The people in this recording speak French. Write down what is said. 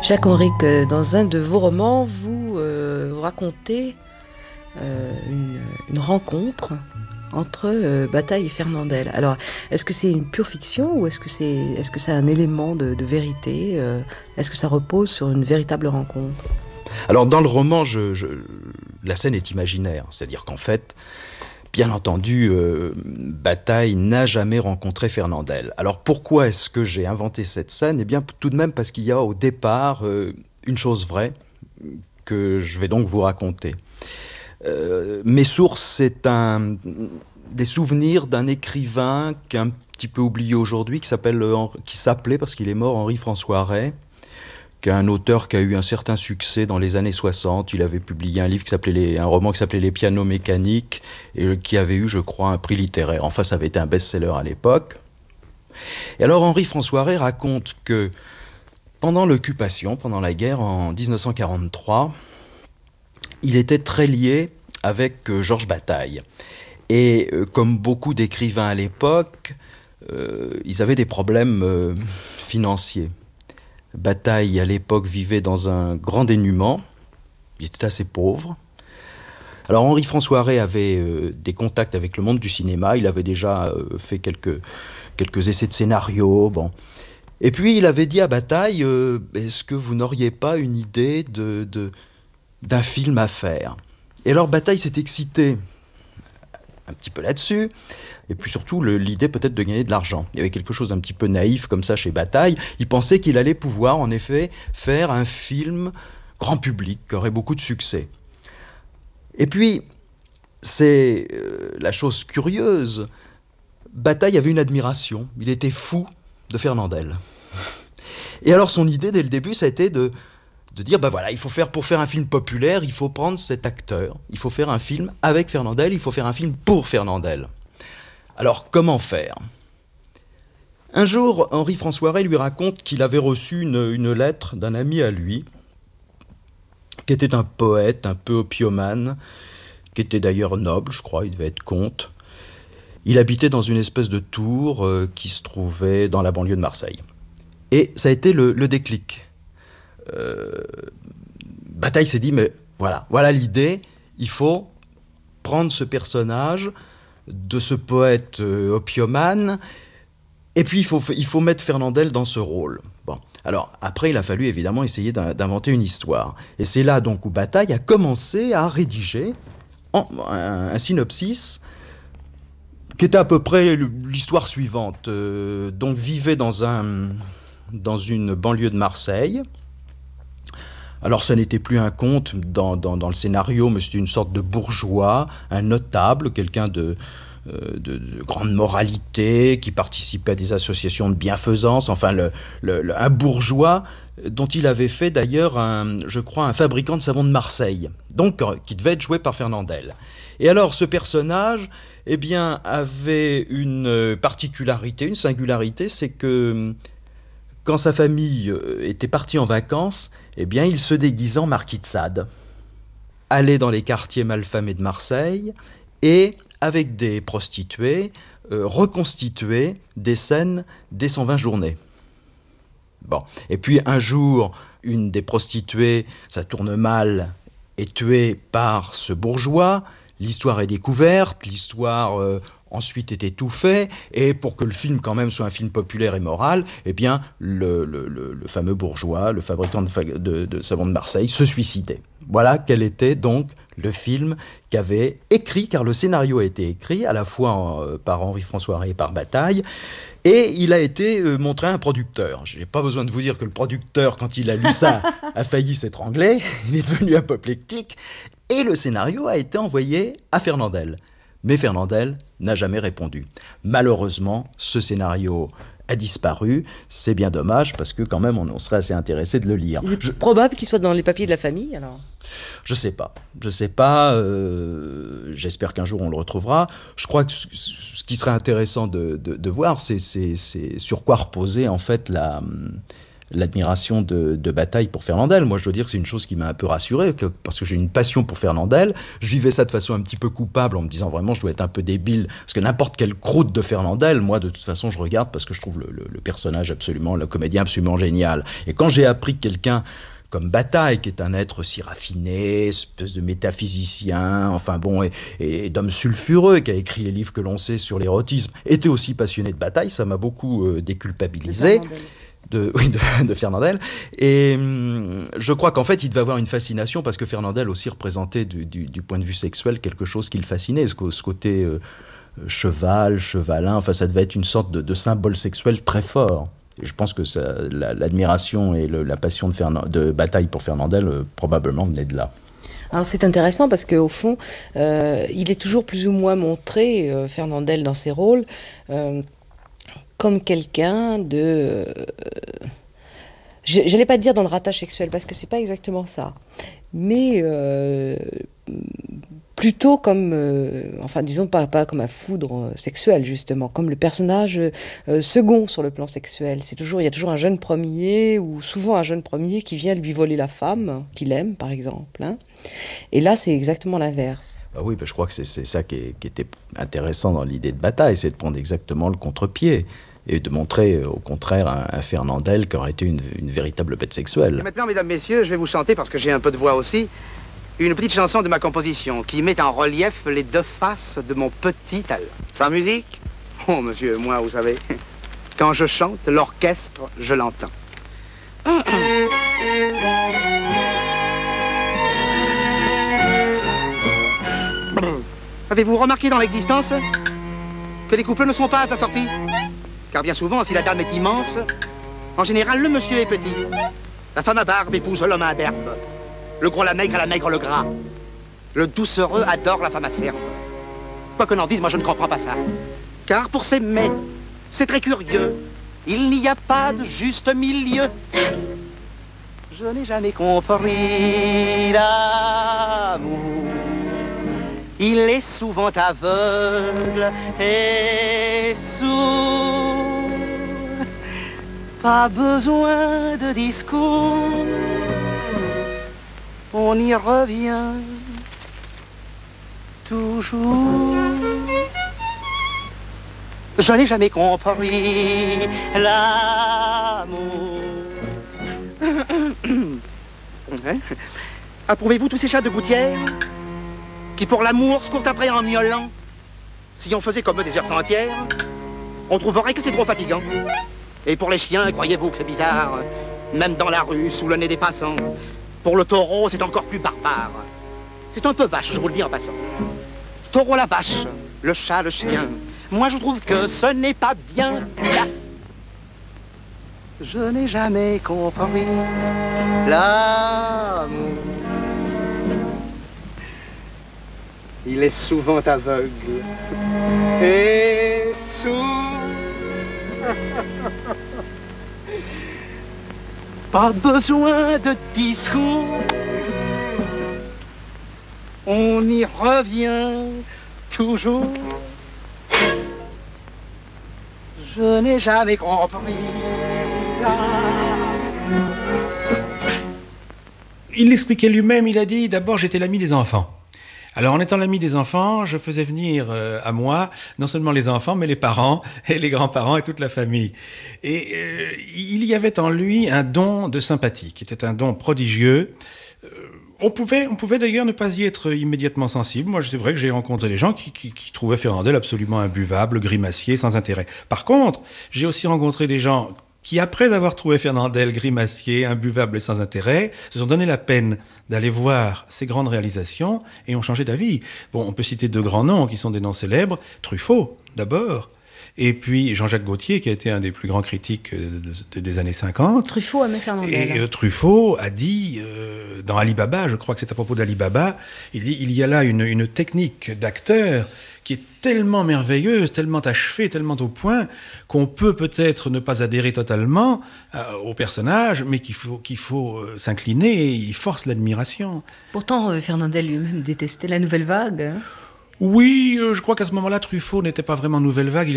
Jacques Henrique, dans un de vos romans, vous racontez une rencontre entre Bataille et Fernandel. Alors, est-ce que c'est une pure fiction ou est-ce que c'est un élément de vérité Est-ce que ça repose sur une véritable rencontre? Alors, dans le roman, la scène est imaginaire. C'est-à-dire qu'en fait, bien entendu, Bataille n'a jamais rencontré Fernandel. Alors, pourquoi est-ce que j'ai inventé cette scène? Eh bien, tout de même parce qu'il y a au départ une chose vraie que je vais donc vous raconter. Mes sources, c'est des souvenirs d'un écrivain qui est un petit peu oublié aujourd'hui, qui s'appelait, parce qu'il est mort, Henri-François Rey, qui est un auteur qui a eu un certain succès dans les années 60. Il avait publié un roman qui s'appelait Les pianos mécaniques, et qui avait eu, je crois, un prix littéraire. Enfin, ça avait été un best-seller à l'époque. Et alors, Henri-François Rey raconte que pendant l'occupation, pendant la guerre, en 1943, il était très lié avec Georges Bataille. Et comme beaucoup d'écrivains à l'époque, ils avaient des problèmes financiers. Bataille, à l'époque, vivait dans un grand dénuement. Il était assez pauvre. Alors Henri-François Rey avait des contacts avec le monde du cinéma. Il avait déjà fait quelques essais de scénario. Bon. Et puis il avait dit à Bataille, est-ce que vous n'auriez pas une idée d'un film à faire? Et alors Bataille s'est excité un petit peu là-dessus, et puis surtout l'idée peut-être de gagner de l'argent. Il y avait quelque chose d'un petit peu naïf comme ça chez Bataille. Il pensait qu'il allait pouvoir en effet faire un film grand public qui aurait beaucoup de succès. Et puis, c'est la chose curieuse, Bataille avait une admiration, il était fou de Fernandel. Et alors son idée dès le début, ça a été de dire, voilà, pour faire un film populaire, il faut prendre cet acteur, il faut faire un film avec Fernandel, il faut faire un film pour Fernandel. Alors, comment faire? Un jour, Henri-François Rey lui raconte qu'il avait reçu une lettre d'un ami à lui, qui était un poète, un peu opiomane, qui était d'ailleurs noble, je crois, il devait être comte. Il habitait dans une espèce de tour qui se trouvait dans la banlieue de Marseille. Et ça a été le déclic. Bataille s'est dit, mais voilà l'idée, il faut prendre ce personnage de ce poète opiomane, et puis il faut mettre Fernandel dans ce rôle. Bon, alors après il a fallu évidemment essayer d'inventer une histoire, et c'est là donc où Bataille a commencé à rédiger un synopsis qui était à peu près l'histoire suivante. Donc vivait dans une banlieue de Marseille. Alors, ça n'était plus un conte dans le scénario, mais c'était une sorte de bourgeois, un notable, quelqu'un de grande moralité, qui participait à des associations de bienfaisance, enfin, un bourgeois dont il avait fait d'ailleurs, je crois, un fabricant de savon de Marseille, donc qui devait être joué par Fernandel. Et alors, ce personnage, eh bien, avait une particularité, une singularité, c'est que quand sa famille était partie en vacances, eh bien, il se déguisait en marquis de Sade, allait dans les quartiers malfamés de Marseille et, avec des prostituées, reconstituait des scènes des 120 journées. Bon. Et puis, un jour, une des prostituées, ça tourne mal, est tuée par ce bourgeois. L'histoire est découverte, l'histoire ensuite est étouffée, et pour que le film quand même soit un film populaire et moral, eh bien le fameux bourgeois, le fabricant de savon de Marseille, se suicidait. Voilà quel était donc le film qu'avait écrit, car le scénario a été écrit à la fois par Henri-François Rey et par Bataille, et il a été montré à un producteur. Je n'ai pas besoin de vous dire que le producteur, quand il a lu ça, a failli s'étrangler, il est devenu apoplectique, et le scénario a été envoyé à Fernandel. Mais Fernandel n'a jamais répondu. Malheureusement, ce scénario a disparu. C'est bien dommage, parce que quand même, on serait assez intéressé de le lire. Il est probable qu'il soit dans les papiers de la famille, alors? Je sais pas. J'espère qu'un jour on le retrouvera. Je crois que ce qui serait intéressant de voir, c'est sur quoi reposait en fait l'admiration de Bataille pour Fernandel. Moi, je dois dire que c'est une chose qui m'a un peu rassuré, parce que j'ai une passion pour Fernandel. Je vivais ça de façon un petit peu coupable, en me disant vraiment, je dois être un peu débile, parce que n'importe quelle croûte de Fernandel, moi, de toute façon, je regarde parce que je trouve le personnage absolument, le comédien absolument génial. Et quand j'ai appris que quelqu'un comme Bataille, qui est un être si raffiné, espèce de métaphysicien, enfin bon, et d'homme sulfureux, qui a écrit les livres que l'on sait sur l'érotisme, était aussi passionné de Bataille, ça m'a beaucoup déculpabilisé. De Fernandel. Et je crois qu'en fait, il devait avoir une fascination, parce que Fernandel aussi représentait du point de vue sexuel quelque chose qui le fascinait, ce côté chevalin, enfin ça devait être une sorte de symbole sexuel très fort. Et je pense que l'admiration et la passion de Bataille pour Fernandel probablement venait de là. Alors c'est intéressant parce qu'au fond, il est toujours plus ou moins montré, Fernandel, dans ses rôles, comme quelqu'un de... je n'allais pas dire dans le ratage sexuel, parce que c'est pas exactement ça. Mais plutôt comme... enfin, disons, pas comme un foudre sexuel, justement, comme le personnage second sur le plan sexuel. Il y a toujours un jeune premier, ou souvent un jeune premier, qui vient lui voler la femme qu'il aime, par exemple. Hein. Et là, c'est exactement l'inverse. Bah oui, je crois que c'est ça qui était intéressant dans l'idée de Bataille, c'est de prendre exactement le contre-pied et de montrer au contraire un Fernandel qui aurait été une véritable bête sexuelle. Et maintenant, mesdames, messieurs, je vais vous chanter, parce que j'ai un peu de voix aussi, une petite chanson de ma composition qui met en relief les deux faces de mon petit talent. Sans musique? Oh, monsieur, moi, vous savez, quand je chante, l'orchestre, je l'entends. Avez-vous remarqué dans l'existence que les couples ne sont pas assortis? Car bien souvent, si la dame est immense, en général, le monsieur est petit. La femme à barbe épouse l'homme à berbe. Le gros la maigre le gras. Le doucereux adore la femme acerbe. Quoi qu'on en dise, moi je ne comprends pas ça. Car pour s'aimer, c'est très curieux. Il n'y a pas de juste milieu. Je n'ai jamais compris l'amour. Il est souvent aveugle et sourd. Pas besoin de discours. On y revient toujours. Je n'ai jamais compris l'amour. Approuvez-vous tous ces chats de gouttière qui pour l'amour se courent après en miaulant? Si on faisait comme eux des heures entières, on trouverait que c'est trop fatigant. Et pour les chiens, croyez-vous que c'est bizarre? Même dans la rue, sous le nez des passants. Pour le taureau, c'est encore plus barbare. C'est un peu vache, je vous le dis en passant. Taureau la vache, le chat le chien. Moi je trouve que ce n'est pas bien. Je n'ai jamais compris l'amour. Il est souvent aveugle et sourd. Pas besoin de discours. On y revient toujours. Je n'ai jamais compris. Il l'expliquait lui-même, il a dit, d'abord j'étais l'ami des enfants. Alors en étant l'ami des enfants, je faisais venir à moi non seulement les enfants, mais les parents et les grands-parents et toute la famille. Et il y avait en lui un don de sympathie, qui était un don prodigieux. On pouvait d'ailleurs ne pas y être immédiatement sensible. Moi, c'est vrai que j'ai rencontré des gens qui trouvaient Fernandel absolument imbuvable, grimacier, sans intérêt. Par contre, j'ai aussi rencontré des gens qui, après avoir trouvé Fernandel grimacier, imbuvable et sans intérêt, se sont donné la peine d'aller voir ses grandes réalisations et ont changé d'avis. Bon, on peut citer deux grands noms qui sont des noms célèbres. Truffaut, d'abord, et puis Jean-Jacques Gaultier, qui a été un des plus grands critiques des années 50. Truffaut aimait Fernandel. Et Truffaut a dit, dans Ali Baba, je crois que c'est à propos d'Ali Baba, il dit, il y a là une technique d'acteur qui est tellement merveilleuse, tellement achevée, tellement au point, qu'on peut peut-être ne pas adhérer totalement au personnage, mais qu'il faut s'incliner, et il force l'admiration. Pourtant, Fernandel lui-même détestait la nouvelle vague. Hein. Oui, je crois qu'à ce moment-là, Truffaut n'était pas vraiment nouvelle vague.